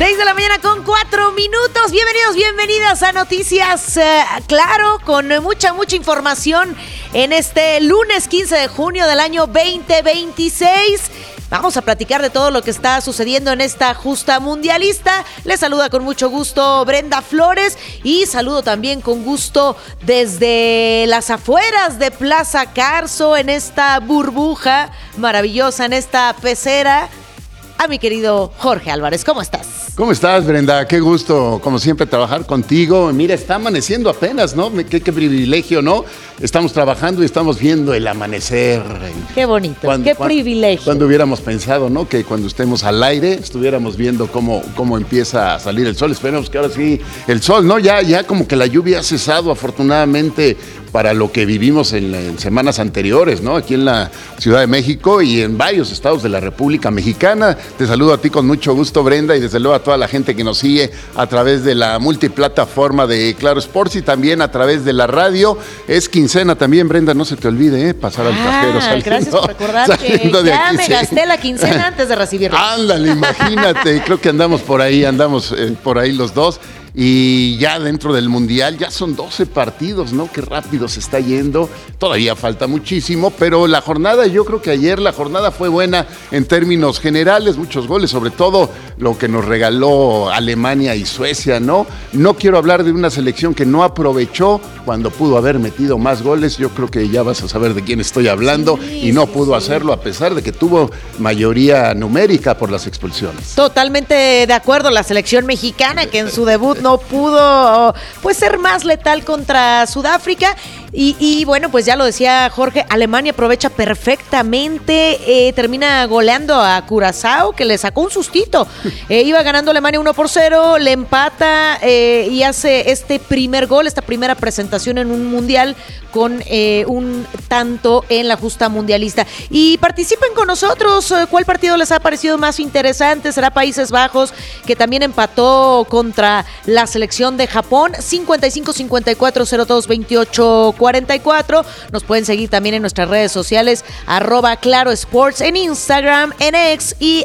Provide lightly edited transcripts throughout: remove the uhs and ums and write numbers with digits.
6:04 Bienvenidos, bienvenidas a Noticias Claro, con mucha información en este lunes 15 de junio del año 2026. Vamos a platicar de todo lo que está sucediendo en esta justa mundialista. Les saluda con mucho gusto Brenda Flores y saludo también con gusto desde las afueras de Plaza Carso, en esta burbuja maravillosa, en esta pecera, a mi querido Jorge Álvarez. ¿Cómo estás? ¿Cómo estás, Brenda? Qué gusto, como siempre, trabajar contigo. Mira, está amaneciendo apenas, ¿no? Qué privilegio, ¿no? Estamos trabajando y estamos viendo el amanecer. Qué bonito, qué privilegio. Cuando hubiéramos pensado, ¿no? Que cuando estemos al aire estuviéramos viendo cómo empieza a salir el sol. Esperemos que ahora sí el sol, ¿no? Ya como que la lluvia ha cesado, afortunadamente, para lo que vivimos en semanas anteriores, ¿no? Aquí en la Ciudad de México y en varios estados de la República Mexicana. Te saludo a ti con mucho gusto, Brenda, y desde luego a toda la gente que nos sigue a través de la multiplataforma de Claro Sports y también a través de la radio. Es quincena también, Brenda, no se te olvide, pasar al cajero saliendo. Gracias por recordar que ya me gasté la quincena antes de recibirla. Ándale, imagínate, creo que andamos por ahí los dos. Y ya dentro del Mundial ya son 12 partidos, ¿no? Qué rápido se está yendo. Todavía falta muchísimo, pero yo creo que ayer la jornada fue buena en términos generales, muchos goles, sobre todo lo que nos regaló Alemania y Suecia, ¿no? No quiero hablar de una selección que no aprovechó cuando pudo haber metido más goles. Yo creo que ya vas a saber de quién estoy hablando, y no pudo hacerlo a pesar de que tuvo mayoría numérica por las expulsiones. Totalmente de acuerdo, la selección mexicana que en su debut no pudo ser más letal contra Sudáfrica. Y bueno, pues ya lo decía Jorge, Alemania aprovecha perfectamente, termina goleando a Curazao, que le sacó un sustito. Iba ganando Alemania 1-0, le empata y hace este primer gol, esta primera presentación en un mundial con un tanto en la justa mundialista. Y participen con nosotros, ¿cuál partido les ha parecido más interesante? ¿Será Países Bajos, que también empató contra la selección de Japón? 55-54-02-28-44. Nos pueden seguir también en nuestras redes sociales, @Claro Sports en Instagram, en X y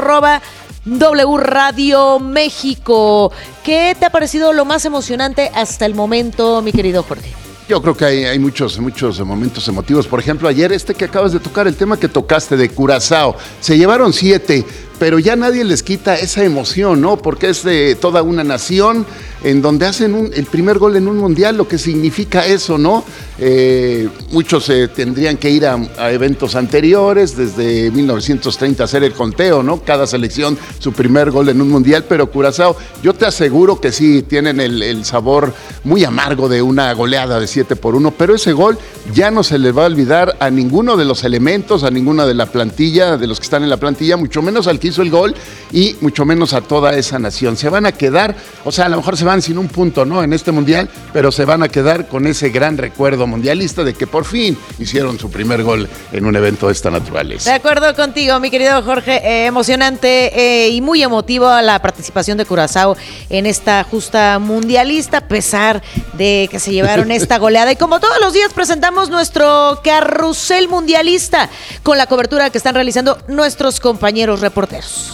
@W Radio México. ¿Qué te ha parecido lo más emocionante hasta el momento, mi querido Jorge? Yo creo que hay muchos momentos emotivos. Por ejemplo, ayer que acabas de tocar, el tema que tocaste de Curazao. Se llevaron 7, pero ya nadie les quita esa emoción, ¿no? Porque es de toda una nación en donde hacen el primer gol en un mundial, lo que significa eso, ¿no? Muchos tendrían que ir a eventos anteriores, desde 1930 hacer el conteo, ¿no? Cada selección su primer gol en un mundial, pero Curazao, yo te aseguro que sí, tienen el sabor muy amargo de una goleada de 7-1, pero ese gol ya no se le va a olvidar a ninguno de los elementos, a ninguna de la plantilla, de los que están en la plantilla, mucho menos al que hizo el gol y mucho menos a toda esa nación. Se van a quedar, o sea, a lo mejor se van sin un punto, ¿no? En este mundial, pero se van a quedar con ese gran recuerdo mundialista de que por fin hicieron su primer gol en un evento de esta naturaleza. De acuerdo contigo, mi querido Jorge. Emocionante y muy emotivo la participación de Curazao en esta justa mundialista, a pesar de que se llevaron esta goleada. Y como todos los días presentamos nuestro carrusel mundialista con la cobertura que están realizando nuestros compañeros reporteros.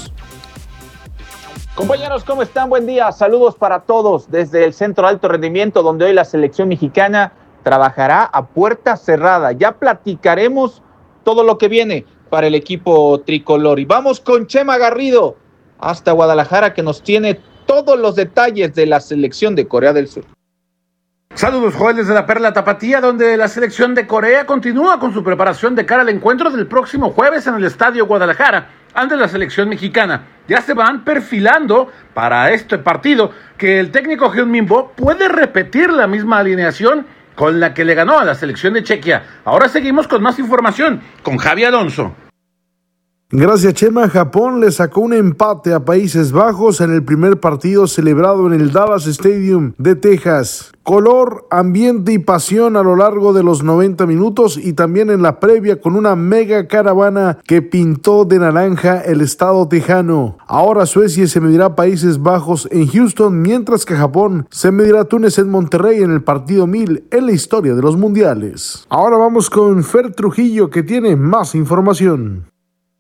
Compañeros, ¿cómo están? Buen día. Saludos para todos desde el Centro de Alto Rendimiento, donde hoy la selección mexicana trabajará a puerta cerrada. Ya platicaremos todo lo que viene para el equipo tricolor. Y vamos con Chema Garrido hasta Guadalajara, que nos tiene todos los detalles de la selección de Corea del Sur. Saludos, Joel, desde la Perla Tapatía, donde la selección de Corea continúa con su preparación de cara al encuentro del próximo jueves en el Estadio Guadalajara ante la selección mexicana. Ya se van perfilando para este partido que el técnico Hyun Min Bo puede repetir la misma alineación con la que le ganó a la selección de Chequia. Ahora seguimos con más información con Javi Alonso. Gracias, Chema. Japón le sacó un empate a Países Bajos en el primer partido celebrado en el Dallas Stadium de Texas. Color, ambiente y pasión a lo largo de los 90 minutos y también en la previa con una mega caravana que pintó de naranja el estado tejano. Ahora Suecia se medirá a Países Bajos en Houston, mientras que Japón se medirá a Túnez en Monterrey en el partido 1000 en la historia de los mundiales. Ahora vamos con Fer Trujillo, que tiene más información.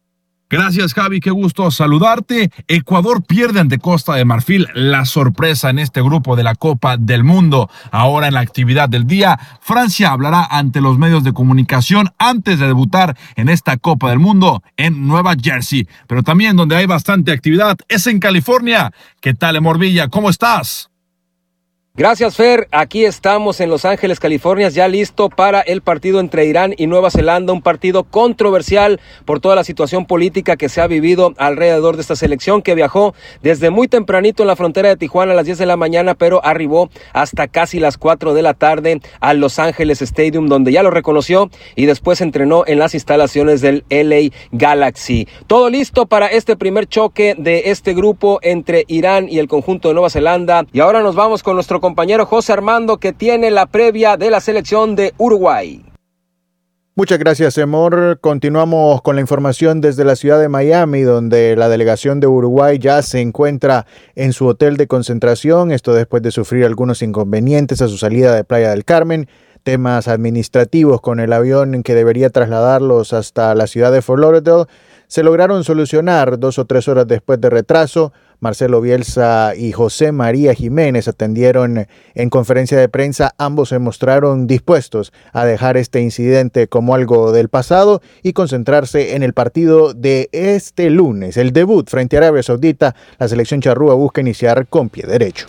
Gracias, Javi, qué gusto saludarte. Ecuador pierde ante Costa de Marfil, la sorpresa en este grupo de la Copa del Mundo. Ahora en la actividad del día, Francia hablará ante los medios de comunicación antes de debutar en esta Copa del Mundo en Nueva Jersey. Pero también donde hay bastante actividad es en California. ¿Qué tal, Morvilla? ¿Cómo estás? Gracias, Fer. Aquí estamos en Los Ángeles, California, ya listo para el partido entre Irán y Nueva Zelanda, un partido controversial por toda la situación política que se ha vivido alrededor de esta selección que viajó desde muy tempranito en la frontera de Tijuana a las 10 de la mañana, pero arribó hasta casi las 4 de la tarde a Los Ángeles Stadium, donde ya lo reconoció y después entrenó en las instalaciones del LA Galaxy. Todo listo para este primer choque de este grupo entre Irán y el conjunto de Nueva Zelanda. Y ahora nos vamos con nuestro compañero José Armando, que tiene la previa de la selección de Uruguay. Muchas gracias, Emor. Continuamos con la información desde la ciudad de Miami, donde la delegación de Uruguay ya se encuentra en su hotel de concentración, esto después de sufrir algunos inconvenientes a su salida de Playa del Carmen, temas administrativos con el avión que debería trasladarlos hasta la ciudad de Fort Lauderdale. Se lograron solucionar 2 o 3 horas después de retraso. Marcelo Bielsa y José María Jiménez atendieron en conferencia de prensa. Ambos se mostraron dispuestos a dejar este incidente como algo del pasado y concentrarse en el partido de este lunes, el debut frente a Arabia Saudita. La selección charrúa busca iniciar con pie derecho.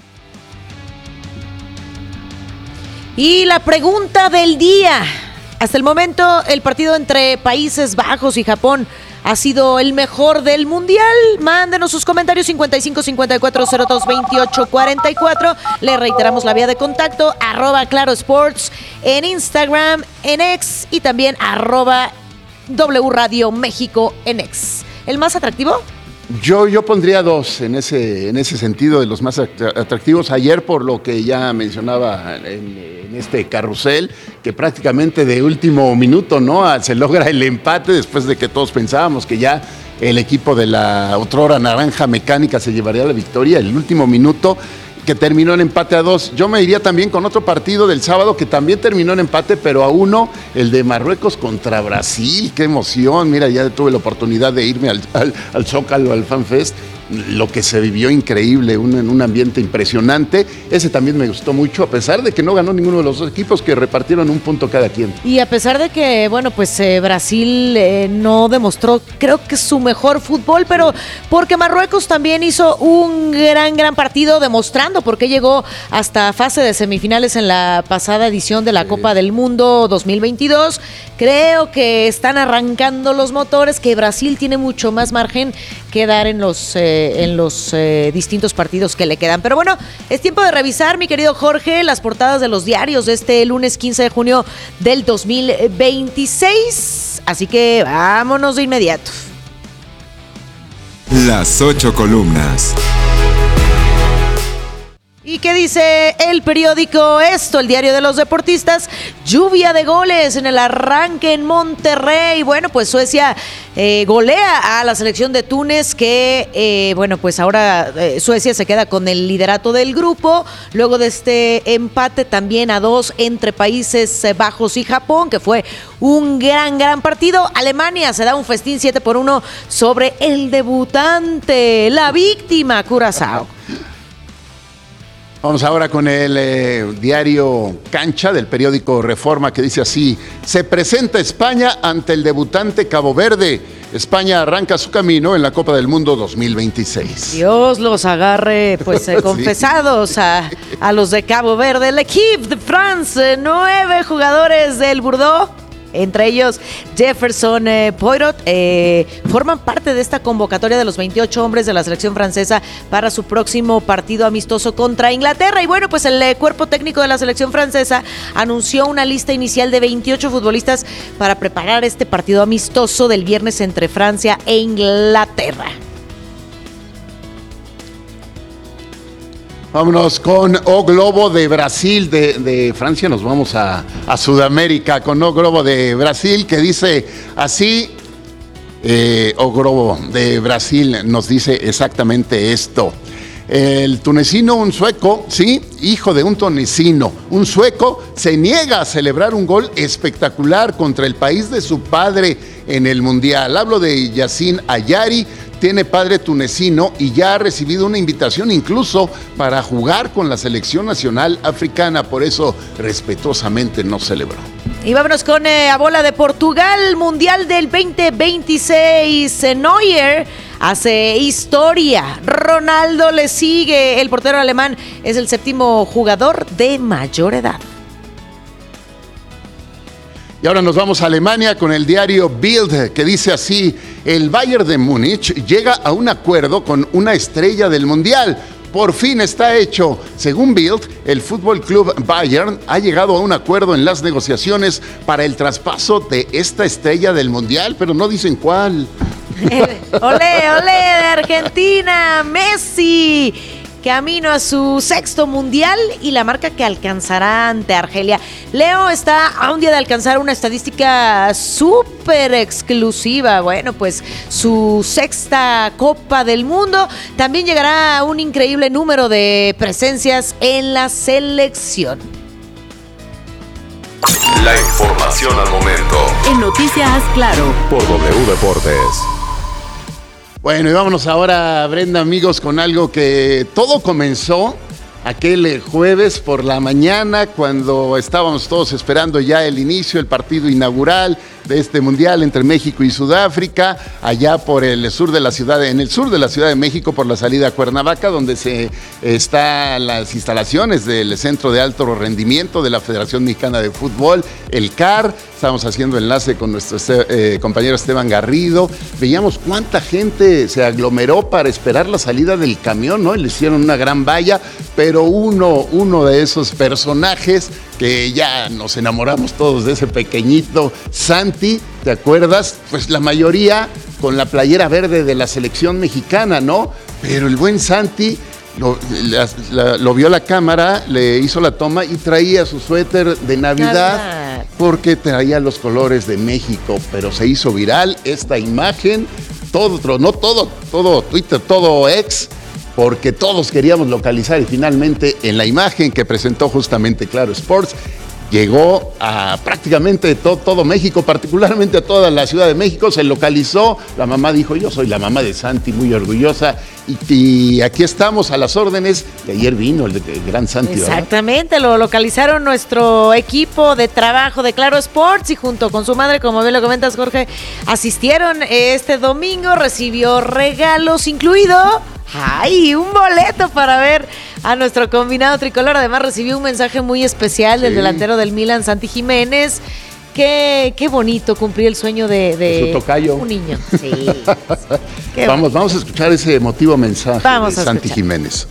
Y la pregunta del día. Hasta el momento, el partido entre Países Bajos y Japón ha sido el mejor del mundial. Mándenos sus comentarios 55 54 02 28 44. Le reiteramos la vía de contacto @clarosports en Instagram, en X y también @W Radio México en X. ¿El más atractivo? Yo pondría 2 en ese sentido de los más atractivos. Ayer, por lo que ya mencionaba en este carrusel, que prácticamente de último minuto, ¿no? Se logra el empate después de que todos pensábamos que ya el equipo de la otrora Naranja Mecánica se llevaría la victoria. El último minuto que terminó en empate a 2. Yo me iría también con otro partido del sábado que también terminó en empate, pero a 1, el de Marruecos contra Brasil. ¡Qué emoción! Mira, ya tuve la oportunidad de irme al Zócalo, al FanFest. Lo que se vivió increíble, en un ambiente impresionante. Ese también me gustó mucho, a pesar de que no ganó ninguno de los dos equipos, que repartieron un punto cada quien. Y a pesar de que, bueno, pues Brasil no demostró, creo que su mejor fútbol, pero porque Marruecos también hizo un gran partido, demostrando por qué llegó hasta fase de semifinales en la pasada edición de la Copa del Mundo 2022. Creo que están arrancando los motores, que Brasil tiene mucho más margen que dar en los distintos partidos que le quedan. Pero bueno, es tiempo de revisar, mi querido Jorge, las portadas de los diarios de este lunes 15 de junio del 2026. Así que vámonos de inmediato. Las 8 columnas. ¿Y qué dice el periódico Esto, el diario de los deportistas? Lluvia de goles en el arranque en Monterrey. Bueno, pues Suecia golea a la selección de Túnez, que, bueno, pues ahora Suecia se queda con el liderato del grupo. Luego de este empate también a 2 entre Países Bajos y Japón, que fue un gran partido. Alemania se da un festín 7-1 sobre el debutante, la víctima, Curazao. Vamos ahora con el diario Cancha del periódico Reforma, que dice así: se presenta España ante el debutante Cabo Verde. España arranca su camino en la Copa del Mundo 2026. Dios los agarre, pues, confesados a los de Cabo Verde. El Équipe de France, 9 jugadores del Bordeaux, entre ellos Jefferson Poirot, forman parte de esta convocatoria de los 28 hombres de la selección francesa para su próximo partido amistoso contra Inglaterra. Y bueno, pues el cuerpo técnico de la selección francesa anunció una lista inicial de 28 futbolistas para preparar este partido amistoso del viernes entre Francia e Inglaterra. Vámonos con O Globo de Brasil, de Francia nos vamos a Sudamérica con O Globo de Brasil, que dice así. O Globo de Brasil nos dice exactamente esto. El tunecino, un sueco, sí, hijo de un tunecino, un sueco, se niega a celebrar un gol espectacular contra el país de su padre en el Mundial. Hablo de Yacine Ayari, tiene padre tunecino y ya ha recibido una invitación incluso para jugar con la selección nacional africana, por eso respetuosamente no celebró. Y vámonos con a bola de Portugal, Mundial del 2026. Neuer hace historia. Ronaldo le sigue. El portero alemán es el 7º jugador de mayor edad. Y ahora nos vamos a Alemania con el diario Bild, que dice así: el Bayern de Múnich llega a un acuerdo con una estrella del Mundial. Por fin está hecho. Según Bild, el Fútbol Club Bayern ha llegado a un acuerdo en las negociaciones para el traspaso de esta estrella del Mundial, pero no dicen cuál. ¡Olé, olé de Argentina! ¡Messi! Camino a su 6º mundial y la marca que alcanzará ante Argelia. Leo está a un día de alcanzar una estadística súper exclusiva. Bueno, pues su 6ª Copa del Mundo. También llegará a un increíble número de presencias en la selección. La información al momento. En Noticias Claro. Por W Deportes. Bueno, y vámonos ahora, Brenda, amigos, con algo que todo comenzó aquel jueves por la mañana, cuando estábamos todos esperando ya el inicio, el partido inaugural de este mundial entre México y Sudáfrica, allá por el sur de la ciudad, en el sur de la Ciudad de México, por la salida a Cuernavaca, donde están las instalaciones del Centro de Alto Rendimiento de la Federación Mexicana de Fútbol, el CAR. Estábamos haciendo enlace con nuestro compañero Esteban Garrido. Veíamos cuánta gente se aglomeró para esperar la salida del camión, ¿no? Y le hicieron una gran valla, pero uno de esos personajes que ya nos enamoramos todos de ese pequeño Santi, ¿te acuerdas? Pues la mayoría con la playera verde de la selección mexicana, ¿no? Pero el buen Santi lo vio la cámara, le hizo la toma y traía su suéter de Navidad porque traía los colores de México, pero se hizo viral esta imagen, todo Twitter, todo X, porque todos queríamos localizar y finalmente en la imagen que presentó justamente Claro Sports, llegó a prácticamente todo México, particularmente a toda la Ciudad de México, se localizó, la mamá dijo, yo soy la mamá de Santi, muy orgullosa, y aquí estamos a las órdenes, y ayer vino el gran Santi. Exactamente, ¿verdad? Lo localizaron nuestro equipo de trabajo de Claro Sports y junto con su madre, como bien lo comentas, Jorge, asistieron este domingo, recibió regalos, incluido un boleto para ver a nuestro combinado tricolor. Además recibió un mensaje muy especial del delantero del Milan, Santi Jiménez. Qué bonito cumplir el sueño de su tocayo, un niño. Sí. Vamos a escuchar ese emotivo mensaje de Santi Jiménez.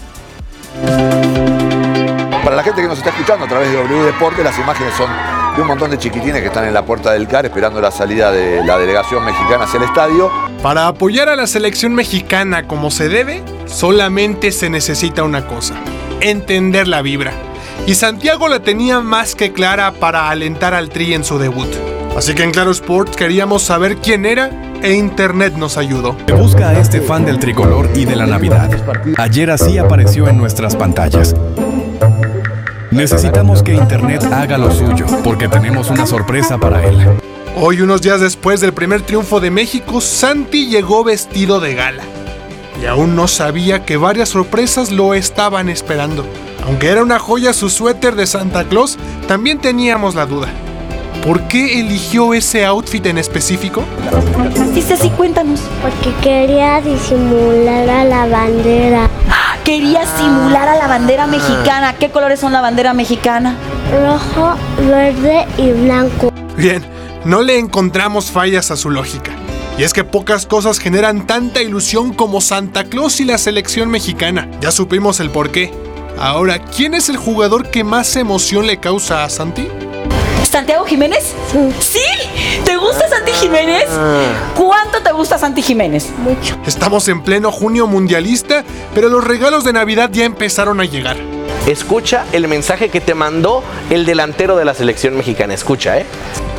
Para la gente que nos está escuchando a través de W Deportes, las imágenes son de un montón de chiquitines que están en la puerta del CAR esperando la salida de la delegación mexicana hacia el estadio. Para apoyar a la selección mexicana como se debe, solamente se necesita una cosa: entender la vibra. Y Santiago la tenía más que clara para alentar al Tri en su debut. Así que en Claro Sports queríamos saber quién era e Internet nos ayudó. Busca a este fan del tricolor y de la Navidad. Ayer así apareció en nuestras pantallas. Necesitamos que Internet haga lo suyo, porque tenemos una sorpresa para él. Hoy, unos días después del primer triunfo de México, Santi llegó vestido de gala. Y aún no sabía que varias sorpresas lo estaban esperando. Aunque era una joya su suéter de Santa Claus, también teníamos la duda. ¿Por qué eligió ese outfit en específico? Dice así, cuéntanos. Porque quería disimular a la bandera. Quería simular a la bandera mexicana. ¿Qué colores son la bandera mexicana? Rojo, verde y blanco. Bien, no le encontramos fallas a su lógica. Y es que pocas cosas generan tanta ilusión como Santa Claus y la selección mexicana. Ya supimos el porqué. Ahora, ¿quién es el jugador que más emoción le causa a Santi? ¿Santiago Jiménez? ¿Sí? ¿Te gusta Santi Jiménez? ¿Cuánto te gusta Santi Jiménez? Mucho. Estamos en pleno junio mundialista, pero los regalos de Navidad ya empezaron a llegar. Escucha el mensaje que te mandó el delantero de la selección mexicana. Escucha,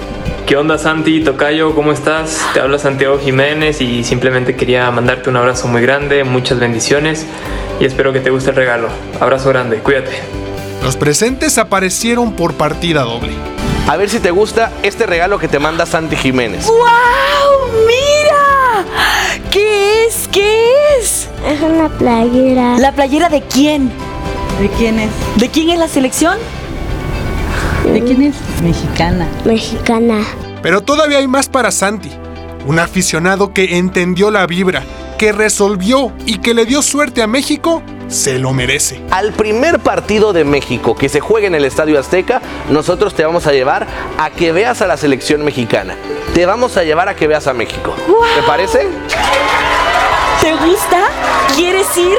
¿Qué onda, Santi, tocayo? ¿Cómo estás? Te habla Santiago Jiménez y simplemente quería mandarte un abrazo muy grande, muchas bendiciones y espero que te guste el regalo. Abrazo grande, cuídate. Los presentes aparecieron por partida doble. A ver si te gusta este regalo que te manda Santi Jiménez. ¡Wow! ¡Mira! ¿Qué es? ¿Qué es? Es una playera. ¿La playera de quién? ¿De quién es? ¿De quién es la selección? ¿De quién es? Mexicana. Mexicana. Pero todavía hay más para Santi. Un aficionado que entendió la vibra, que resolvió y que le dio suerte a México, se lo merece. Al primer partido de México que se juegue en el Estadio Azteca, nosotros te vamos a llevar a que veas a la selección mexicana. Te vamos a llevar a que veas a México. ¡Wow! ¿Te parece? ¿Te gusta? ¿Quieres ir?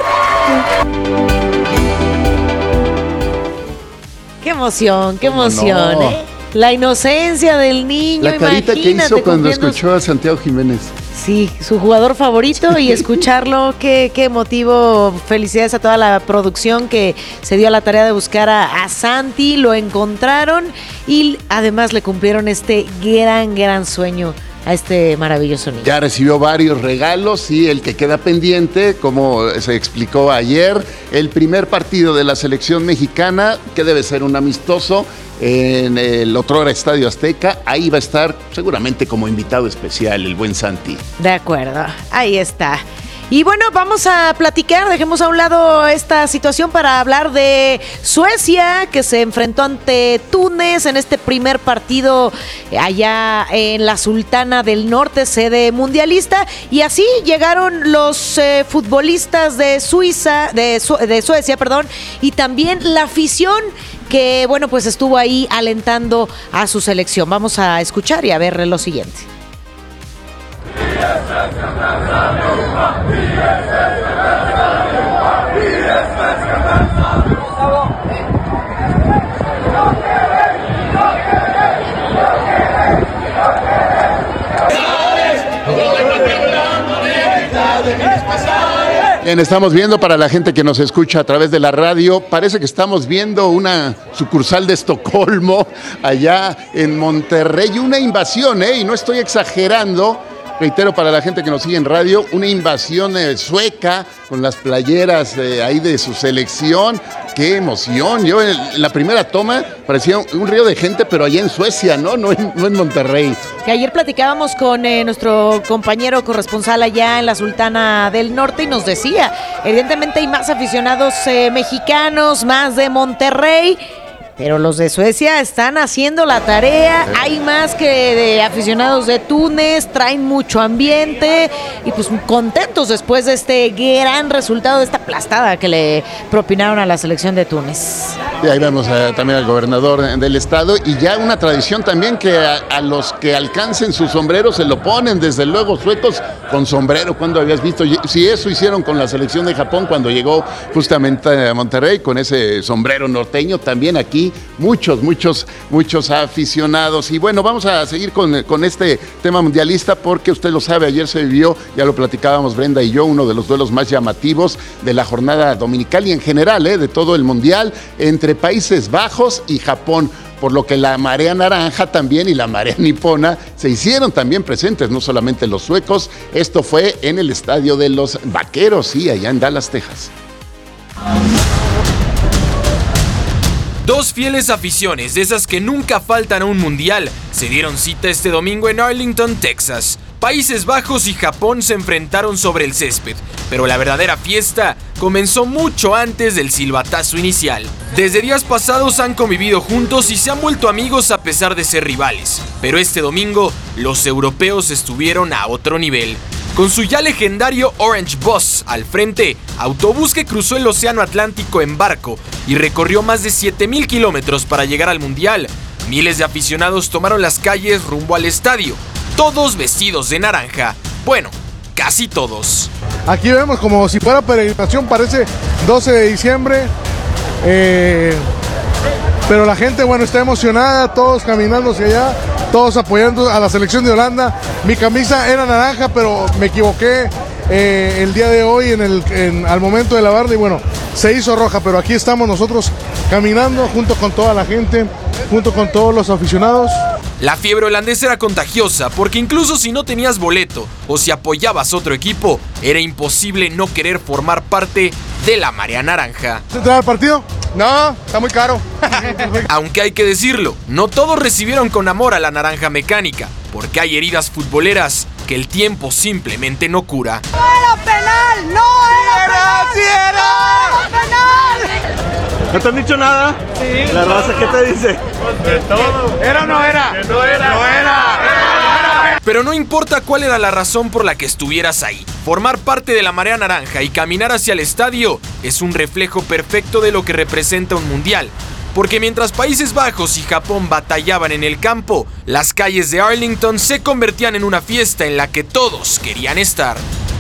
Qué emoción, qué emoción, no. La inocencia del niño, La carita que hizo cuando escuchó a Santiago Jiménez. Sí, su jugador favorito y escucharlo, qué emotivo. Felicidades a toda la producción que se dio a la tarea de buscar a Santi, lo encontraron y además le cumplieron este gran sueño a este maravilloso niño. Ya recibió varios regalos y el que queda pendiente, como se explicó ayer, el primer partido de la selección mexicana, que debe ser un amistoso, en el otrora Estadio Azteca. Ahí va a estar seguramente como invitado especial el buen Santi. De acuerdo, ahí está. Y bueno, vamos a platicar, dejemos a un lado esta situación para hablar de Suecia, que se enfrentó ante Túnez en este primer partido allá en la Sultana del Norte, sede mundialista, y así llegaron los futbolistas de Suecia, y también la afición que, bueno, pues estuvo ahí alentando a su selección. Vamos a escuchar y a ver lo siguiente. Bien, estamos viendo, para la gente que nos escucha a través de la radio, parece que estamos viendo una sucursal de Estocolmo allá en Monterrey, una invasión, y no estoy exagerando. Reitero, para la gente que nos sigue en radio, una invasión sueca con las playeras ahí de su selección. ¡Qué emoción! Yo en la primera toma parecía un río de gente, pero allá en Suecia, no en Monterrey. Que ayer platicábamos con nuestro compañero corresponsal allá en la Sultana del Norte y nos decía, evidentemente hay más aficionados mexicanos, más de Monterrey, pero los de Suecia están haciendo la tarea. Hay más que de aficionados de Túnez, traen mucho ambiente y pues contentos después de este gran resultado, de esta aplastada que le propinaron a la selección de Túnez. Y ahí vemos también al gobernador del estado, y ya una tradición también que a los que alcancen su sombrero se lo ponen, desde luego suecos con sombrero. ¿Cuándo habías visto? Si eso hicieron con la selección de Japón cuando llegó justamente a Monterrey con ese sombrero norteño, también aquí muchos aficionados. Y bueno, vamos a seguir con este tema mundialista porque usted lo sabe, ayer se vivió, ya lo platicábamos Brenda y yo, uno de los duelos más llamativos de la jornada dominical y en general de todo el mundial, entre Países Bajos y Japón, por lo que la marea naranja también y la marea nipona se hicieron también presentes, no solamente los suecos. Esto fue en el estadio de los Vaqueros, sí, allá en Dallas, Texas. Dos fieles aficiones, de esas que nunca faltan a un mundial, se dieron cita este domingo en Arlington, Texas. Países Bajos y Japón se enfrentaron sobre el césped, pero la verdadera fiesta comenzó mucho antes del silbatazo inicial. Desde días pasados han convivido juntos y se han vuelto amigos a pesar de ser rivales, pero este domingo los europeos estuvieron a otro nivel. Con su ya legendario Orange Bus al frente, autobús que cruzó el Océano Atlántico en barco y recorrió más de 7,000 kilómetros para llegar al Mundial, miles de aficionados tomaron las calles rumbo al estadio, todos vestidos de naranja. Bueno, casi todos. Aquí vemos como si fuera peregrinación, parece 12 de diciembre, pero la gente, bueno, está emocionada, todos caminando hacia allá, todos apoyando a la selección de Holanda. Mi camisa era naranja, pero me equivoqué el día de hoy al momento de lavarla y bueno, se hizo roja, pero aquí estamos nosotros caminando junto con toda la gente, junto con todos los aficionados. La fiebre holandesa era contagiosa porque incluso si no tenías boleto o si apoyabas otro equipo, era imposible no querer formar parte de la marea naranja. ¿Se trae el partido? No, está muy caro. Aunque hay que decirlo, no todos recibieron con amor a la naranja mecánica, porque hay heridas futboleras que el tiempo simplemente no cura. ¡No era penal! ¡No era penal! ¡Sí era penal! ¿No te han dicho nada? Sí. ¿La raza qué te dice? De todo. ¿Era o no era? Que no era. No era. Pero no importa cuál era la razón por la que estuvieras ahí. Formar parte de la marea naranja y caminar hacia el estadio es un reflejo perfecto de lo que representa un mundial. Porque mientras Países Bajos y Japón batallaban en el campo, las calles de Arlington se convertían en una fiesta en la que todos querían estar.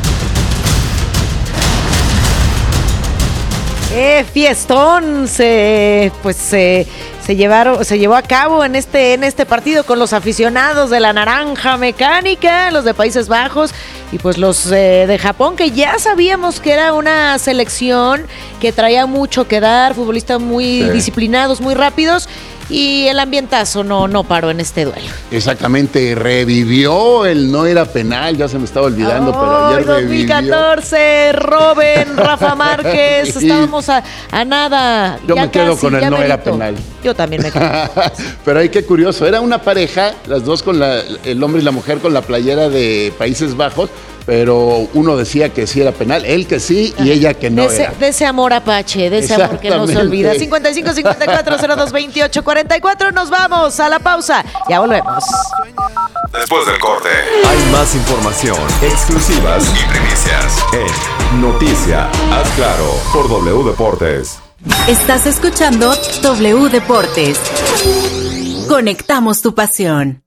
Fiestón se llevó a cabo en este partido con los aficionados de la naranja mecánica, los de Países Bajos y pues los de Japón, que ya sabíamos que era una selección que traía mucho que dar, futbolistas muy disciplinados, muy rápidos. Y el ambientazo no paró en este duelo. Exactamente, revivió el no era penal, ya se me estaba olvidando, pero ayer 2014, Robben, Rafa Márquez, estábamos a nada. Yo me quedo con el no era penal. Yo también me quedo. Pero ay, qué curioso, era una pareja, las dos con el hombre y la mujer con la playera de Países Bajos, pero uno decía que sí era penal, él que sí y ella que no era. De ese amor apache, de ese amor que no se olvida. 55 54 02 28 44, nos vamos a la pausa, ya volvemos. Después del corte, hay más información, exclusivas y primicias en Noticia Haz Claro por W Deportes. Estás escuchando W Deportes. Conectamos tu pasión.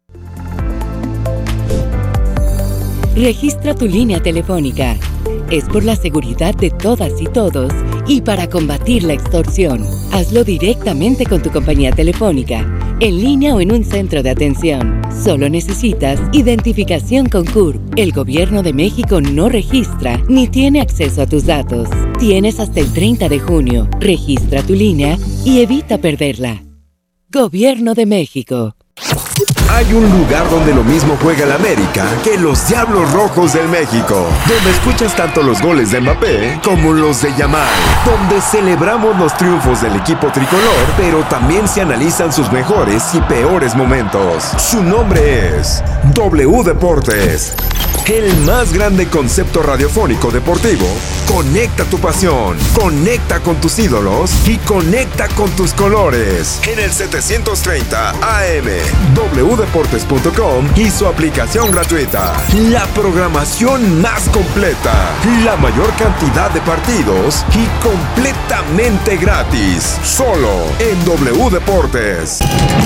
Registra tu línea telefónica. Es por la seguridad de todas y todos y para combatir la extorsión. Hazlo directamente con tu compañía telefónica, en línea o en un centro de atención. Solo necesitas identificación con CURP. El Gobierno de México no registra ni tiene acceso a tus datos. Tienes hasta el 30 de junio. Registra tu línea y evita perderla. Gobierno de México. Hay un lugar donde lo mismo juega el América que los Diablos Rojos del México, donde escuchas tanto los goles de Mbappé como los de Yamal, donde celebramos los triunfos del equipo tricolor, pero también se analizan sus mejores y peores momentos. Su nombre es W Deportes, el más grande concepto radiofónico deportivo. Conecta tu pasión, conecta con tus ídolos y conecta con tus colores. En el 730 AM, wdeportes.com y su aplicación gratuita. La programación más completa, la mayor cantidad de partidos y completamente gratis. Solo en W Deportes.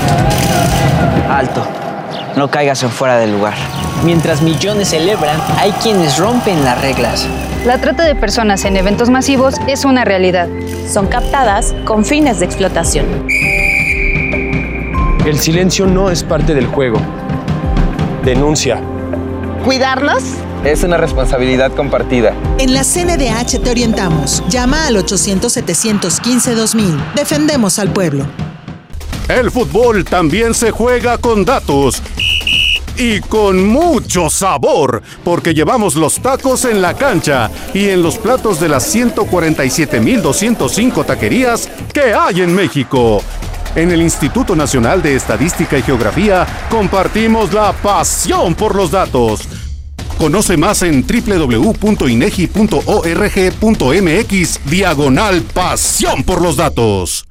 Alto. No caigas en fuera del lugar. Mientras millones celebran, hay quienes rompen las reglas. La trata de personas en eventos masivos es una realidad. Son captadas con fines de explotación. El silencio no es parte del juego. Denuncia. ¿Cuidarnos? Es una responsabilidad compartida. En la CNDH te orientamos. Llama al 800-715-2000. Defendemos al pueblo. El fútbol también se juega con datos. Y con mucho sabor, porque llevamos los tacos en la cancha y en los platos de las 147,205 taquerías que hay en México. En el Instituto Nacional de Estadística y Geografía compartimos la pasión por los datos. Conoce más en www.inegi.org.mx/pasión por los datos.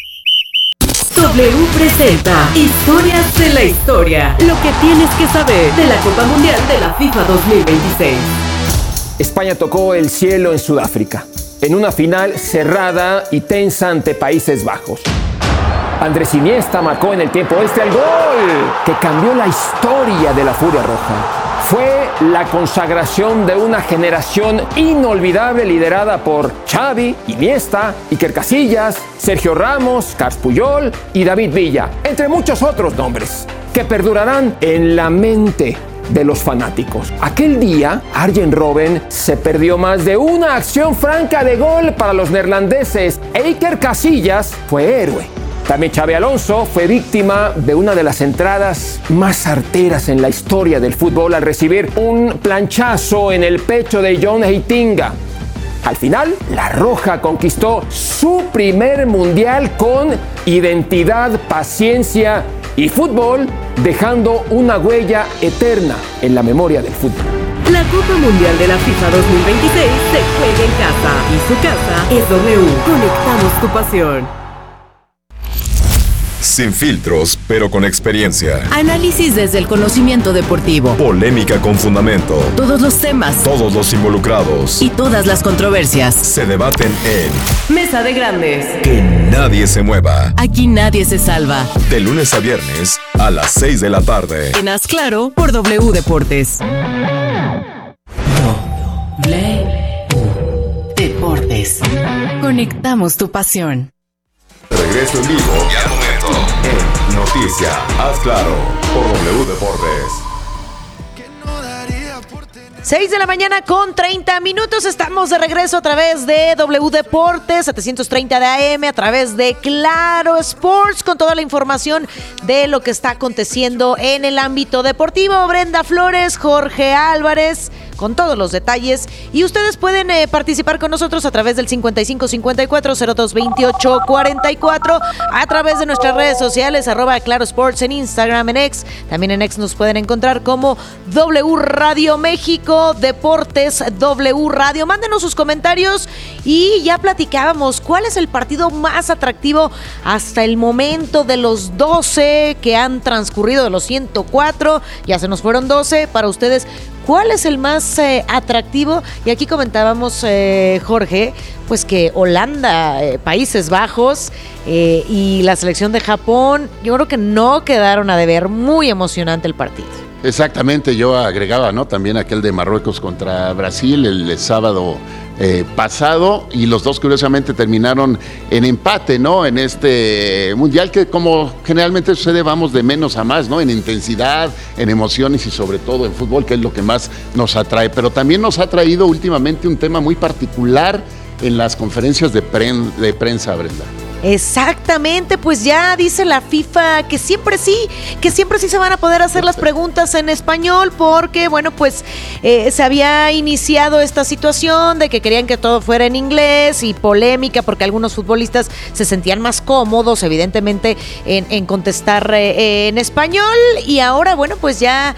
W presenta Historias de la Historia. Lo que tienes que saber de la Copa Mundial de la FIFA 2026. España tocó el cielo en Sudáfrica, en una final cerrada y tensa ante Países Bajos. Andrés Iniesta marcó en el tiempo extra el gol que cambió la historia de la Furia Roja. Fue la consagración de una generación inolvidable liderada por Xavi, Iniesta, Iker Casillas, Sergio Ramos, Carles Puyol y David Villa, entre muchos otros nombres, que perdurarán en la mente de los fanáticos. Aquel día, Arjen Robben se perdió más de una acción franca de gol para los neerlandeses e Iker Casillas fue héroe. También Xabi Alonso fue víctima de una de las entradas más certeras en la historia del fútbol al recibir un planchazo en el pecho de John Heitinga. Al final, la Roja conquistó su primer mundial con identidad, paciencia y fútbol, dejando una huella eterna en la memoria del fútbol. La Copa Mundial de la FIFA 2026 se juega en casa y su casa es W. Conectamos tu pasión. Sin filtros, pero con experiencia. Análisis desde el conocimiento deportivo. Polémica con fundamento. Todos los temas. Todos los involucrados. Y todas las controversias. Se debaten en Mesa de Grandes. Que nadie se mueva. Aquí nadie se salva. De lunes a viernes a las 6 de la tarde. En Haz Claro por W Deportes. W Deportes. Conectamos tu pasión. Regreso en vivo y al momento en Noticia Haz Claro por W Deportes. 6 de la mañana con 30 minutos. Estamos de regreso a través de W Deportes, 730 de AM, a través de Claro Sports, con toda la información de lo que está aconteciendo en el ámbito deportivo. Brenda Flores, Jorge Álvarez, con todos los detalles. Y ustedes pueden participar con nosotros a través del 5554-0228-44, a través de nuestras redes sociales, @Claro Sports en Instagram, en X. También en X nos pueden encontrar como W Radio México, Deportes W Radio. Mándenos sus comentarios y ya platicábamos cuál es el partido más atractivo hasta el momento de los 12 que han transcurrido, de los 104. Ya se nos fueron 12 para ustedes. ¿Cuál es el más atractivo? Y aquí comentábamos, Jorge, pues que Holanda, Países Bajos y la selección de Japón, yo creo que no quedaron a deber. Muy emocionante el partido. Exactamente, yo agregaba, ¿no? También aquel de Marruecos contra Brasil el sábado pasado, y los dos curiosamente terminaron en empate, ¿no? En este mundial que, como generalmente sucede, vamos de menos a más, ¿no? En intensidad, en emociones y sobre todo en fútbol, que es lo que más nos atrae. Pero también nos ha traído últimamente un tema muy particular en las conferencias de prensa, Brenda. Exactamente, pues ya dice la FIFA que siempre sí se van a poder hacer las preguntas en español, porque bueno, pues se había iniciado esta situación de que querían que todo fuera en inglés, y polémica porque algunos futbolistas se sentían más cómodos evidentemente en contestar en español, y ahora bueno, pues ya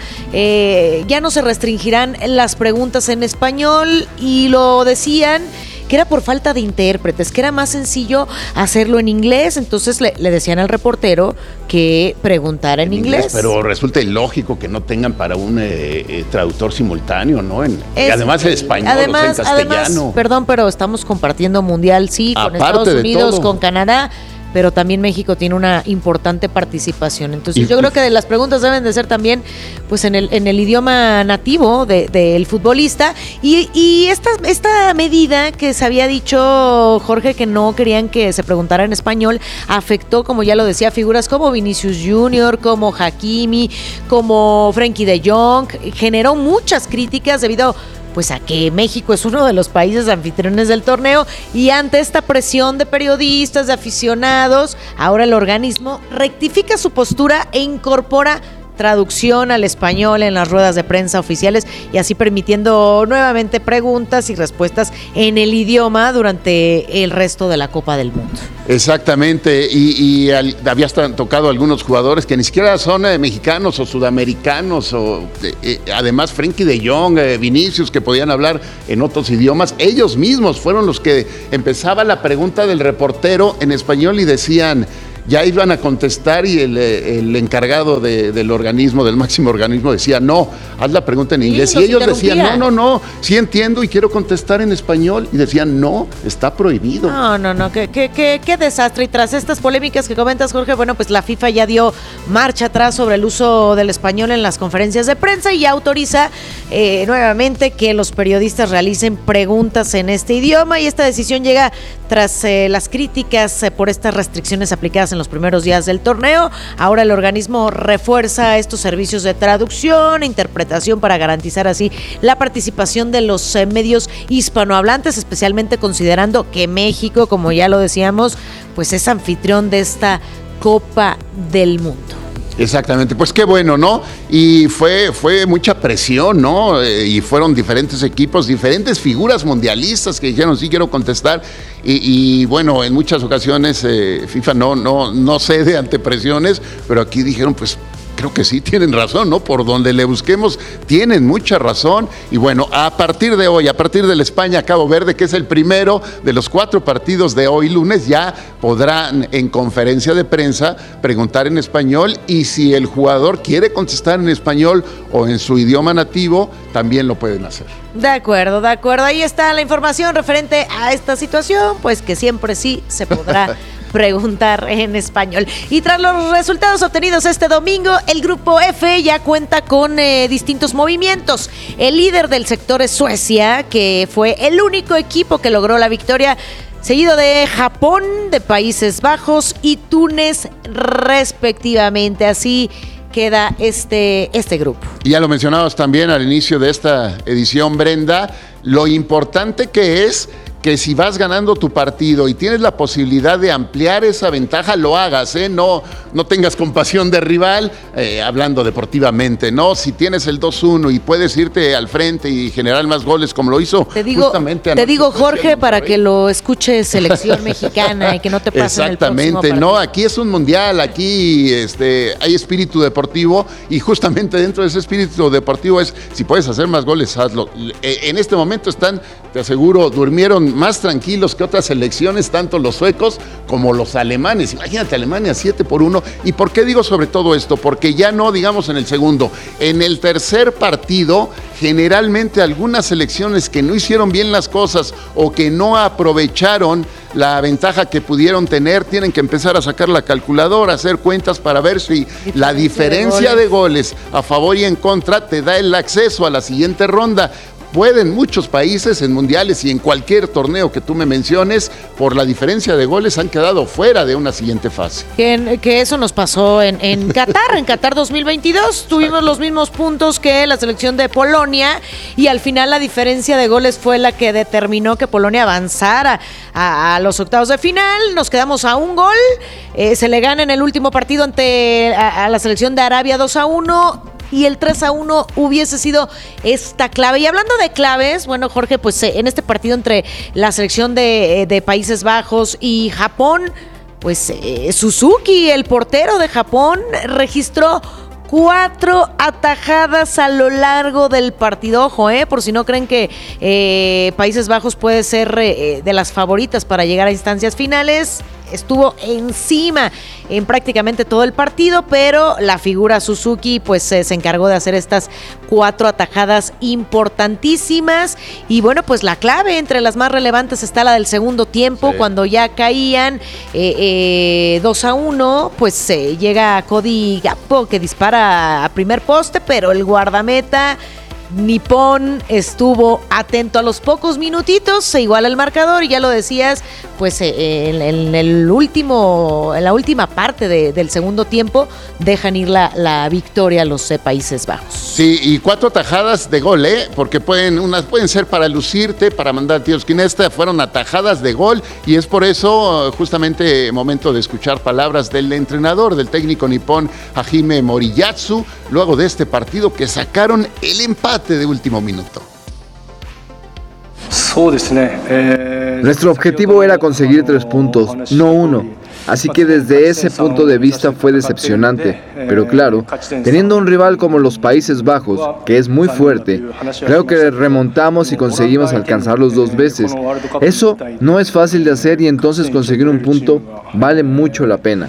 no se restringirán las preguntas en español, y lo decían que era por falta de intérpretes, que era más sencillo hacerlo en inglés. Entonces le decían al reportero que preguntara en inglés. Pero resulta ilógico que no tengan para un traductor simultáneo, ¿no? Y además en español, además, o sea, en castellano. Perdón, pero estamos compartiendo mundial, sí, con Aparte Estados Unidos, todo, con Canadá, pero también México tiene una importante participación. Entonces yo creo que las preguntas deben de ser también pues en el idioma nativo del futbolista. Y esta medida que se había dicho, Jorge, que no querían que se preguntara en español, afectó, como ya lo decía, figuras como Vinicius Jr., como Hakimi, como Frenkie de Jong. Generó muchas críticas debido pues a que México es uno de los países anfitriones del torneo, y ante esta presión de periodistas, de aficionados, ahora el organismo rectifica su postura e incorpora traducción al español en las ruedas de prensa oficiales, y así permitiendo nuevamente preguntas y respuestas en el idioma durante el resto de la Copa del Mundo. Exactamente, y había tocado algunos jugadores que ni siquiera son mexicanos o sudamericanos, o además Frenkie de Jong, Vinicius, que podían hablar en otros idiomas. Ellos mismos fueron los que empezaba la pregunta del reportero en español y decían, ya iban a contestar, y el encargado del organismo, del máximo organismo, decía, no, haz la pregunta en inglés. Y ellos decían, no, sí entiendo y quiero contestar en español. Y decían, no, está prohibido. No, qué desastre. Y tras estas polémicas que comentas, Jorge, bueno, pues la FIFA ya dio marcha atrás sobre el uso del español en las conferencias de prensa, y ya autoriza nuevamente que los periodistas realicen preguntas en este idioma. Y esta decisión llega tras las críticas por estas restricciones aplicadas en los primeros días del torneo. Ahora el organismo refuerza estos servicios de traducción e interpretación para garantizar así la participación de los medios hispanohablantes, especialmente considerando que México, como ya lo decíamos, pues es anfitrión de esta Copa del Mundo. Exactamente, pues qué bueno, ¿no? Y fue mucha presión, ¿no? Y fueron diferentes equipos, diferentes figuras mundialistas que dijeron, sí quiero contestar. Y bueno, en muchas ocasiones FIFA no cede ante presiones, pero aquí dijeron, pues creo que sí tienen razón, ¿no? Por donde le busquemos, tienen mucha razón. Y bueno, a partir de hoy, a partir del España-Cabo Verde, que es el primero de los 4 partidos de hoy lunes, ya podrán en conferencia de prensa preguntar en español, y si el jugador quiere contestar en español o en su idioma nativo, también lo pueden hacer. De acuerdo. Ahí está la información referente a esta situación, pues que siempre sí se podrá preguntar en español. Y tras los resultados obtenidos este domingo, el grupo F ya cuenta con distintos movimientos. El líder del sector es Suecia, que fue el único equipo que logró la victoria, seguido de Japón, de Países Bajos y Túnez respectivamente. Así queda este grupo. Y ya lo mencionabas también al inicio de esta edición, Brenda, lo importante que es que si vas ganando tu partido y tienes la posibilidad de ampliar esa ventaja, lo hagas, ¿eh? No tengas compasión de rival, hablando deportivamente, ¿no? Si tienes el 2-1 y puedes irte al frente y generar más goles como lo hizo justamente te digo, Jorge, para que lo escuche Selección Mexicana y que no te pase en el próximo partido. Exactamente, no, aquí es un mundial, aquí hay espíritu deportivo, y justamente dentro de ese espíritu deportivo es, si puedes hacer más goles, hazlo. En este momento están, te aseguro, durmieron más tranquilos que otras selecciones, tanto los suecos como los alemanes. Imagínate, Alemania 7-1. ¿Y por qué digo sobre todo esto? Porque ya no digamos en el segundo, en el tercer partido, generalmente algunas selecciones que no hicieron bien las cosas o que no aprovecharon la ventaja que pudieron tener, tienen que empezar a sacar la calculadora, hacer cuentas para ver si la diferencia de goles a favor y en contra te da el acceso a la siguiente ronda. Pueden muchos países en mundiales y en cualquier torneo que tú me menciones, por la diferencia de goles, han quedado fuera de una siguiente fase. Que eso nos pasó en Qatar, en Qatar 2022. Tuvimos los mismos puntos que la selección de Polonia, y al final la diferencia de goles fue la que determinó que Polonia avanzara a los octavos de final. Nos quedamos a un gol. Se le gana en el último partido ante a la selección de Arabia 2-1. Y el 3-1 hubiese sido esta clave. Y hablando de claves, bueno, Jorge, pues en este partido entre la selección de Países Bajos y Japón, pues Suzuki, el portero de Japón, registró 4 atajadas a lo largo del partido. Ojo, por si no creen que Países Bajos puede ser de las favoritas para llegar a instancias finales. Estuvo encima en prácticamente todo el partido, pero la figura Suzuki pues se encargó de hacer estas 4 atajadas importantísimas. Y bueno, pues la clave entre las más relevantes está la del segundo tiempo, sí. Cuando ya caían 2-1, pues llega Cody Gakpo, que dispara a primer poste, pero el guardameta nipón estuvo atento. A los pocos minutitos se iguala el marcador, y ya lo decías, pues en la última parte del segundo tiempo dejan ir la victoria a los Países Bajos. Sí, y 4 atajadas de gol, porque unas pueden ser para lucirte, para mandar tiros que fueron atajadas de gol, y es por eso justamente momento de escuchar palabras del entrenador, del técnico nipón Hajime Moriyatsu, luego de este partido que sacaron el empate de último minuto. Nuestro objetivo era conseguir 3 puntos, no 1. Así que desde ese punto de vista fue decepcionante. Pero claro, teniendo un rival como los Países Bajos, que es muy fuerte, creo que remontamos y conseguimos alcanzarlos 2 veces. Eso no es fácil de hacer, y entonces conseguir un punto vale mucho la pena.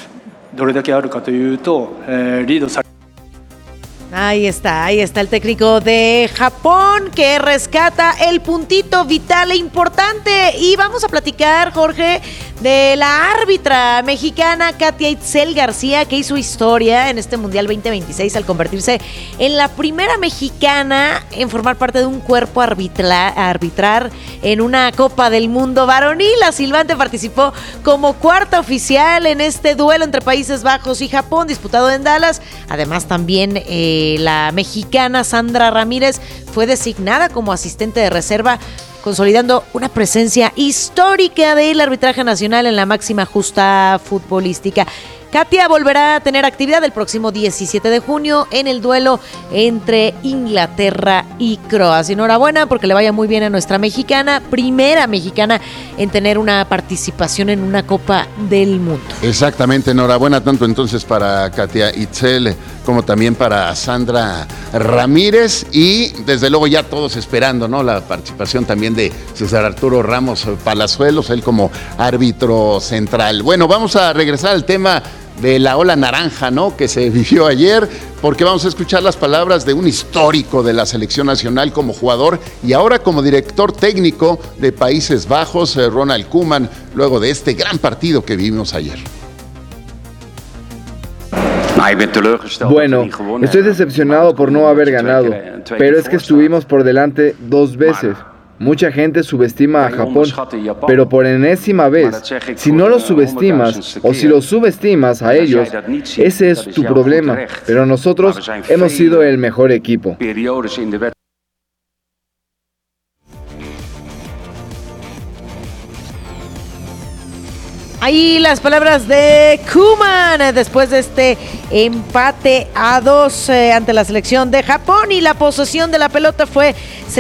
Ahí está el técnico de Japón, que rescata el puntito vital e importante. Y vamos a platicar, Jorge, de la árbitra mexicana Katia Itzel García, que hizo historia en este Mundial 2026 al convertirse en la primera mexicana en formar parte de un cuerpo arbitrar en una Copa del Mundo varonil. La silbante participó como cuarta oficial en este duelo entre Países Bajos y Japón, disputado en Dallas. Además, también la mexicana Sandra Ramírez fue designada como asistente de reserva, consolidando una presencia histórica del arbitraje nacional en la máxima justa futbolística. Katia volverá a tener actividad el próximo 17 de junio en el duelo entre Inglaterra y Croacia. Enhorabuena, porque le vaya muy bien a nuestra mexicana, primera mexicana en tener una participación en una Copa del Mundo. Exactamente, enhorabuena tanto entonces para Katia Itzel como también para Sandra Ramírez, y desde luego ya todos esperando, ¿no?, la participación también de César Arturo Ramos Palazuelos, él como árbitro central. Bueno, vamos a regresar al tema de la ola naranja, ¿no?, que se vivió ayer, porque vamos a escuchar las palabras de un histórico de la selección nacional como jugador y ahora como director técnico de Países Bajos, Ronald Koeman, luego de este gran partido que vivimos ayer. Bueno, estoy decepcionado por no haber ganado, pero es que estuvimos por delante 2 veces. Mucha gente subestima a Japón, pero por enésima vez, si no los subestimas o si los subestimas a ellos, ese es tu problema, pero nosotros hemos sido el mejor equipo. Ahí las palabras de Koeman después de este empate a 2 ante la selección de Japón, y la posesión de la pelota fue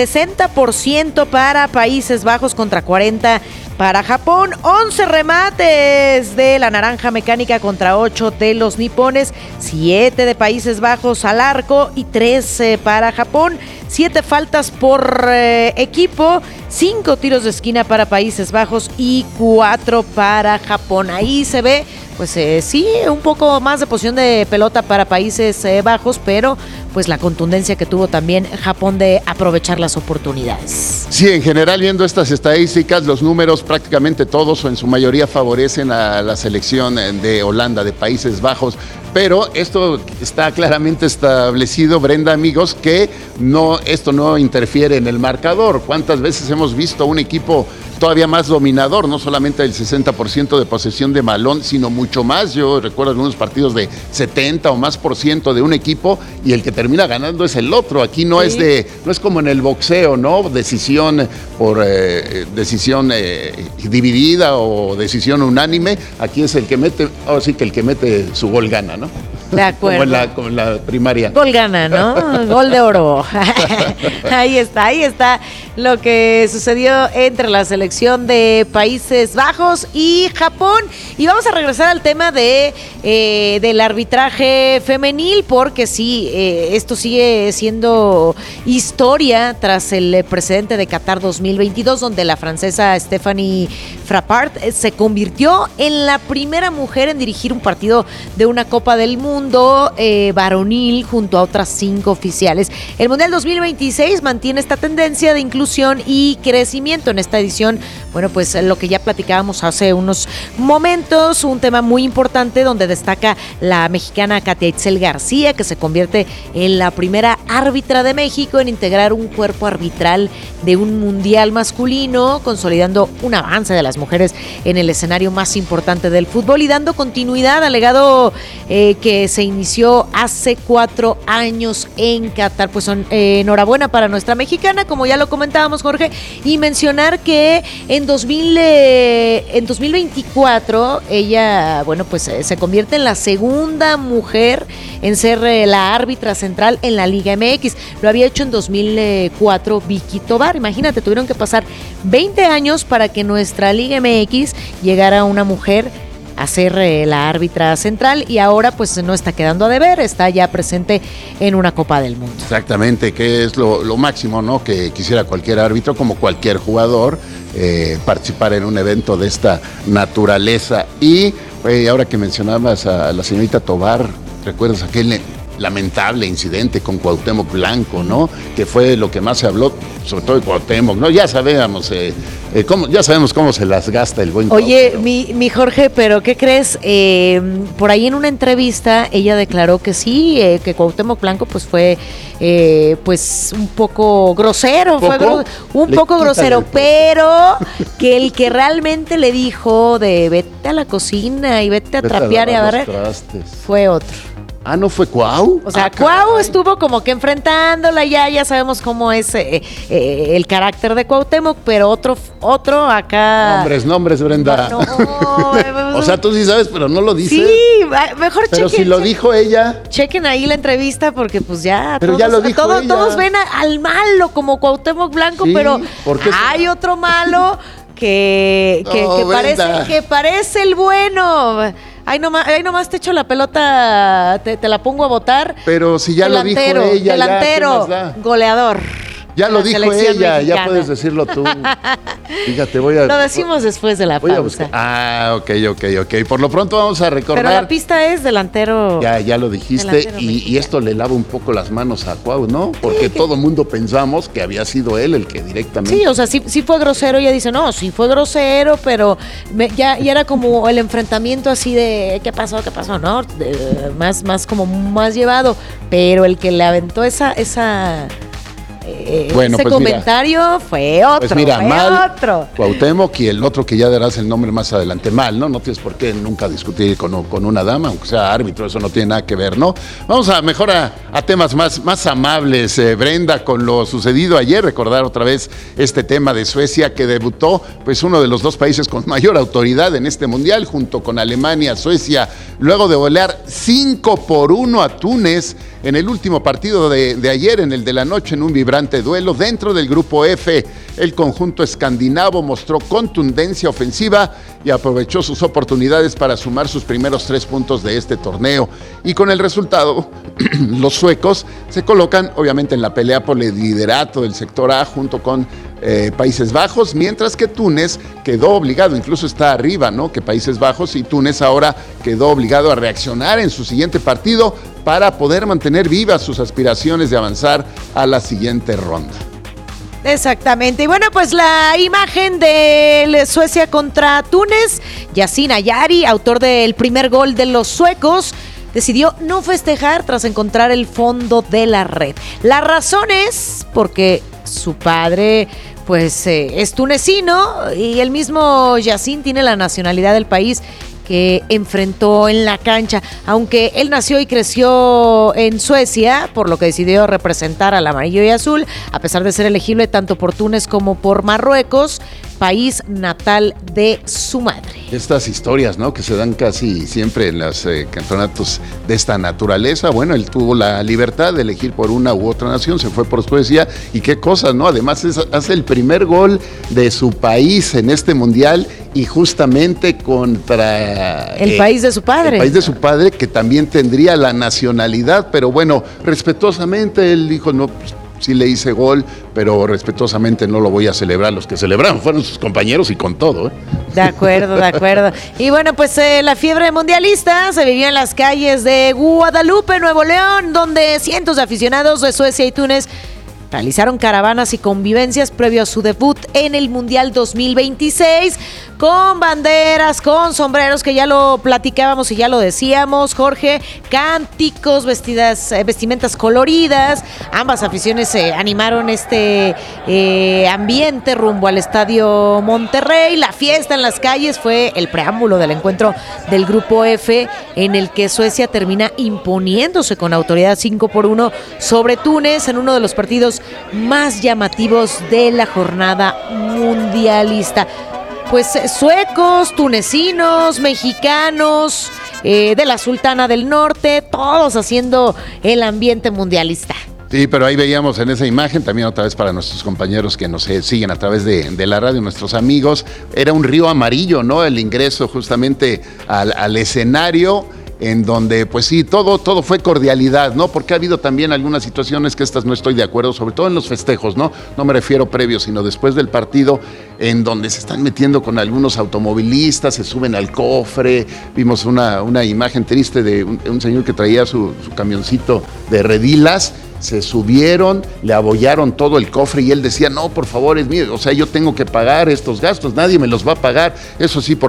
60% para Países Bajos contra 40% para Japón. 11 remates de la naranja mecánica contra 8 de los nipones, 7 de Países Bajos al arco y 3 para Japón. 7 faltas por equipo, 5 tiros de esquina para Países Bajos y 4 para Japón. Ahí se ve, pues sí, un poco más de posición de pelota para Países Bajos, pero pues la contundencia que tuvo también Japón de aprovechar las oportunidades. Sí, en general, viendo estas estadísticas, los números prácticamente todos o en su mayoría favorecen a la selección de Holanda, de Países Bajos. Pero esto está claramente establecido, Brenda, amigos, que esto no interfiere en el marcador. ¿Cuántas veces hemos visto un equipo todavía más dominador? No solamente el 60% de posesión de balón, sino mucho más. Yo recuerdo algunos partidos de 70 o más % de un equipo y el que termina ganando es el otro. Aquí no es como en el boxeo, ¿no? Decisión por decisión dividida o decisión unánime. Aquí es el que mete, ahora sí que el que mete su gol gana, ¿no? De acuerdo. Como en la primaria. Gol gana, ¿no? Gol de oro. Ahí está lo que sucedió entre la selección de Países Bajos y Japón. Y vamos a regresar al tema del arbitraje femenil, porque sí, esto sigue siendo historia tras el precedente de Qatar 2022, donde la francesa Stéphanie Frappart se convirtió en la primera mujer en dirigir un partido de una Copa del Mundo varonil junto a otras 5 oficiales. El Mundial 2026 mantiene esta tendencia de inclusión y crecimiento. En esta edición, bueno, pues lo que ya platicábamos hace unos momentos, un tema muy importante donde destaca la mexicana Katia Itzel García, que se convierte en la primera árbitra de México en integrar un cuerpo arbitral de un mundial masculino, consolidando un avance de las mujeres en el escenario más importante del fútbol y dando continuidad al legado que se inició hace 4 años en Qatar. Pues enhorabuena para nuestra mexicana, como ya lo comentábamos, Jorge, y mencionar que en 2024 ella, bueno, pues se convierte en la segunda mujer en ser la árbitra central en la Liga MX. Lo había hecho en 2004 Vicky Tobar. Imagínate, tuvieron que pasar 20 años para que nuestra Liga MX llegara a una mujer a ser la árbitra central, y ahora pues no está quedando a deber, está ya presente en una Copa del Mundo. Exactamente, que es lo máximo, ¿no?, que quisiera cualquier árbitro, como cualquier jugador, participar en un evento de esta naturaleza. Y ahora que mencionabas a la señorita Tobar, ¿recuerdas aquel lamentable incidente con Cuauhtémoc Blanco, ¿no?, que fue lo que más se habló, sobre todo de Cuauhtémoc, ¿no? Ya sabíamos Ya sabemos cómo se las gasta el buen Oye, Cuauhtémoc. mi Jorge, pero ¿qué crees? Por ahí en una entrevista ella declaró que sí, que Cuauhtémoc Blanco pues fue pues un poco grosero, un poco grosero, pero que el que realmente le dijo de vete a la cocina y vete a trapear y a barrer fue otro. Ah, ¿no fue Cuau? O sea, Cuau estuvo como que enfrentándola, ya sabemos cómo es el carácter de Cuauhtémoc, pero otro acá... Nombres, Brenda. No, o sea, tú sí sabes, pero no lo dices. Sí, mejor pero si lo dijo ella. Chequen ahí la entrevista porque pues ya... Pero ya lo dijo ella. Todos ven al malo como Cuauhtémoc Blanco, sí, pero hay otro malo que parece el bueno. Ahí nomás te echo la pelota, te la pongo a botar. Pero si ya lo dijo ella. Delantero, goleador. Ya lo dijo ella, ya puedes decirlo tú. Fíjate, Lo decimos después de la pausa. Ok. Por lo pronto vamos a recordar. Pero la pista es delantero. Ya lo dijiste. Y esto le lava un poco las manos a Cuau, ¿no? Porque todo mundo pensamos que había sido él el que directamente... Sí, o sea, sí fue grosero. Ella dice, no, sí fue grosero, pero ya era como el enfrentamiento así de ¿qué pasó? ¿No? Más llevado. Pero el que le aventó ese comentario fue otro. Pues mira, otro. Cuauhtémoc y el otro que ya darás el nombre más adelante, Mal, ¿no? No tienes por qué nunca discutir con una dama, aunque sea árbitro, eso no tiene nada que ver, ¿no? Vamos mejor a temas más amables, Brenda, con lo sucedido ayer, recordar otra vez este tema de Suecia, que debutó, pues uno de los dos países con mayor autoridad en este mundial, junto con Alemania, Suecia, luego de golear 5-1 a Túnez en el último partido de ayer, en el de la noche, en un vibrante duelo dentro del grupo F. El conjunto escandinavo mostró contundencia ofensiva y aprovechó sus oportunidades para sumar sus primeros 3 puntos de este torneo. Y con el resultado, los suecos se colocan obviamente en la pelea por el liderato del sector A junto con Países Bajos, mientras que Túnez quedó obligado, incluso está arriba, ¿no?, que Países Bajos, y Túnez ahora quedó obligado a reaccionar en su siguiente partido para poder mantener vivas sus aspiraciones de avanzar a la siguiente ronda. Exactamente. Y bueno, pues la imagen de Suecia contra Túnez, Yasin Ayari, autor del primer gol de los suecos, decidió no festejar tras encontrar el fondo de la red. La razón es porque su padre pues es tunecino y el mismo Yasin tiene la nacionalidad del país que enfrentó en la cancha. Aunque él nació y creció en Suecia, por lo que decidió representar al amarillo y azul, a pesar de ser elegible tanto por Túnez como por Marruecos, país natal de su madre. Estas historias, ¿no?, que se dan casi siempre en los campeonatos de esta naturaleza. Bueno, él tuvo la libertad de elegir por una u otra nación, se fue por Suecia, y qué cosas, ¿no? Además hace el primer gol de su país en este mundial, y justamente contra... el país de su padre. El país de su padre, que también tendría la nacionalidad, pero bueno, respetuosamente él dijo, no, pues, sí le hice gol, pero respetuosamente no lo voy a celebrar. Los que celebraron fueron sus compañeros y con todo, ¿eh? De acuerdo. Y bueno, pues la fiebre mundialista se vivió en las calles de Guadalupe, Nuevo León, donde cientos de aficionados de Suecia y Túnez realizaron caravanas y convivencias previo a su debut en el Mundial 2026, con banderas, con sombreros, que ya lo platicábamos y ya lo decíamos, Jorge, cánticos, vestimentas coloridas. Ambas aficiones animaron este ambiente rumbo al Estadio Monterrey. La fiesta en las calles fue el preámbulo del encuentro del Grupo F, en el que Suecia termina imponiéndose con autoridad 5-1 sobre Túnez en uno de los partidos más llamativos de la jornada mundialista. Pues suecos, tunecinos, mexicanos, de la Sultana del Norte, todos haciendo el ambiente mundialista. Sí, pero ahí veíamos en esa imagen, también otra vez para nuestros compañeros que nos siguen a través de la radio, nuestros amigos, era un río amarillo, ¿no?, el ingreso justamente al escenario, en donde, pues sí, todo fue cordialidad, ¿no? Porque ha habido también algunas situaciones que estas no estoy de acuerdo, sobre todo en los festejos, ¿no? No me refiero previo, sino después del partido, en donde se están metiendo con algunos automovilistas, se suben al cofre. Vimos una imagen triste de un señor que traía su camioncito de redilas se subieron, le abollaron todo el cofre y él decía, no, por favor, es mío, o sea, yo tengo que pagar estos gastos, nadie me los va a pagar, eso sí, por